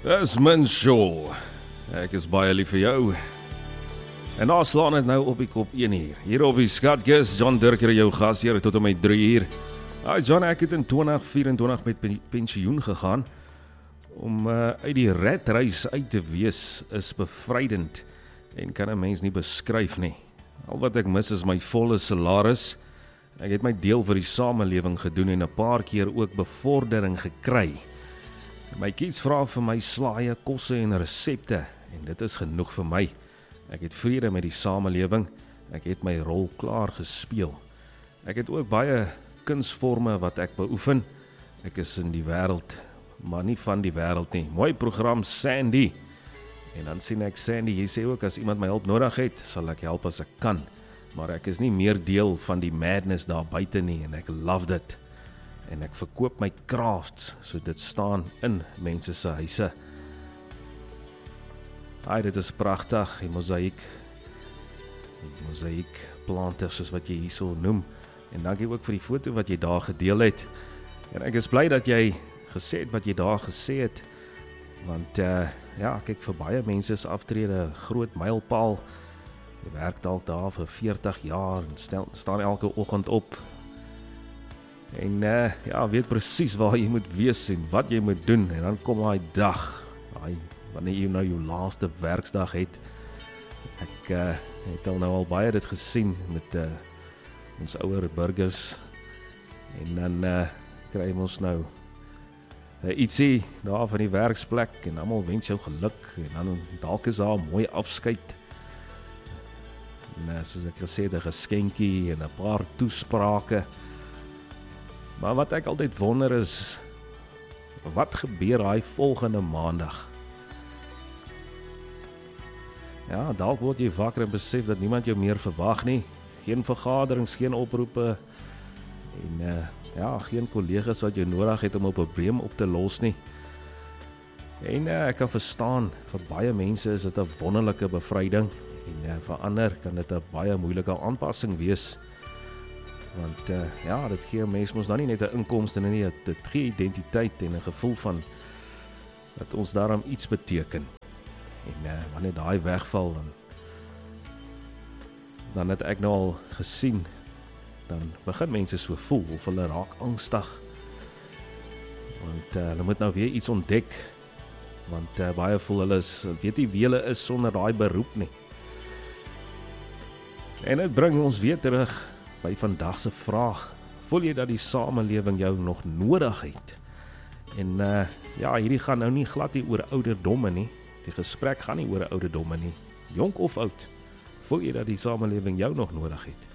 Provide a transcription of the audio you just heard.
Dis min Shaw. Ek is baie lief vir jou. En daar slaan het nou op die kop 1 uur. Hier op die Skatkis, John Durker jou gasheer tot om 3 uur. John, ek het in 2024 met pensioen gegaan. Om uit die redreis uit te wees is bevrydend en kan 'n mens nie beskryf nie. Al wat ek mis is my volle salaris. Ek het my deel vir die samelewing gedoen en 'n paar keer ook bevordering gekry. My kids vra vir my slaaie, kosse en resepte en dit is genoeg vir my. Ek het vrede met die samelewing. Ek het my rol klaar gespeel. Ek het ook baie kunsvorme wat ek beoefen. Ek is in die wêreld, maar nie van die wêreld nie. Mooi program Sandy. En dan sien ek Sandy, jy sê ook as iemand my hulp nodig het, sal ek help as ek kan. Maar ek is nie meer deel van die madness daar buite nie en ek love dit. En ek verkoop my crafts, so dit staan in mense se huise. Dit is pragtig, die mosaïek plante soos wat jy hierso noem. En dankie ook vir die foto wat jy daar gedeel het. En ek is bly dat jy gesê het wat jy daar gesê het. Want kyk, vir baie mense is aftrede 'n groot mylpaal. Jy werk dalk daar vir 40 jaar en staan elke oggend op. En weet presies waar jy moet wees en wat jy moet doen. En dan kom daai dag, wanneer jy nou jou laaste werksdag het. Ek het al baie dit gesien met ons ouer burgers. En dan kry ons nou ietsie daar van die werksplek en almal wens jou geluk en dan dalk is daar 'n mooi afskeid. En soos ek gesê het, 'n geskenkie en 'n paar toesprake. Maar wat ek altyd wonder is, wat gebeur daai volgende maandag? Ja, dalk word jy wakker en besef dat niemand jou meer verwag nie. Geen vergaderings, geen oproepe en geen kollegas wat jou nodig het om 'n probleem op te los nie. En ek kan verstaan, vir baie mense is dit 'n wonderlike bevryding en vir ander kan dit 'n baie moeilike aanpassing wees. Want dit gee 'n mens mos nou nie net 'n inkomste nie, dit gee identiteit en 'n gevoel van dat ons daarom iets beteken. En wanneer daai wegval dan het ek nou al gesien, dan begin mense so voel of hulle raak angstig. Want hulle moet nou weer iets ontdek. Want baie voel hulle weet nie wie hulle is sonder daai beroep nie. En dit bring ons weer terug by vandag se vraag. Voel jy dat die samelewing jou nog nodig het? En hierdie gaan nou nie glad nie oor ouderdomme nie. Die gesprek gaan nie oor ouderdomme nie. Jonk of oud. Voel jy dat die samelewing jou nog nodig het?